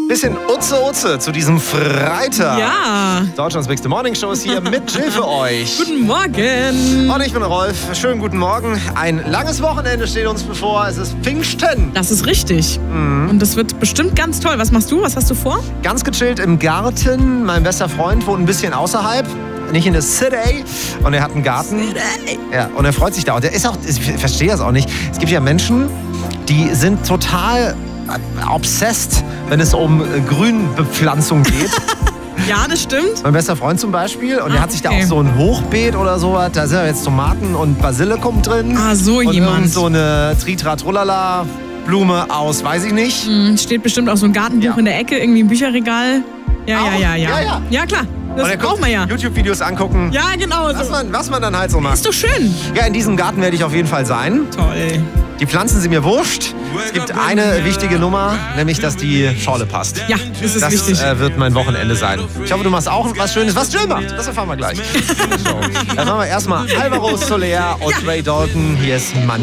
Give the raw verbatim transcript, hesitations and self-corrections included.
Bisschen Utze-Utze zu diesem Freitag. Ja. Deutschlands Bigste Morning Show ist hier mit Jill für euch. Guten Morgen. Und ich bin Rolf. Schönen guten Morgen. Ein langes Wochenende steht uns bevor. Es ist Pfingsten. Das ist richtig. Mhm. Und das wird bestimmt ganz toll. Was machst du? Was hast du vor? Ganz gechillt im Garten. Mein bester Freund wohnt ein bisschen außerhalb. Nicht in der City. Und er hat einen Garten. City. Ja, und er freut sich da. Und er ist auch, ich verstehe das auch nicht. Es gibt ja Menschen, die sind total obsessed, wenn es um Grünbepflanzung geht. Ja, das stimmt. Mein bester Freund zum Beispiel. Und ah, er hat sich okay. da auch so ein Hochbeet oder sowas. Da sind ja jetzt Tomaten und Basilikum drin. Ah, so und jemand. so eine Tritra-Trullala Blume aus, weiß ich nicht. Mhm, steht bestimmt auch so ein Gartenbuch Ja. in der Ecke, irgendwie im Bücherregal. Ja, Auch? ja, ja, ja. Ja, ja. Ja, klar. Das und er braucht guckt man ja. YouTube-Videos angucken. Ja, genau. Was So. man, was man dann halt so macht. Ist doch schön. Ja, in diesem Garten werde ich auf jeden Fall sein. Toll. Die Pflanzen sind mir wurscht. Es gibt eine wichtige Nummer, nämlich, dass die Schorle passt. Ja, das ist Das wichtig. äh, wird mein Wochenende sein. Ich hoffe, du machst auch was Schönes. Was Jill macht, das erfahren wir gleich. Dann machen wir erstmal Alvaro Soler und Ja. Ray Dalton. Hier ist Mann.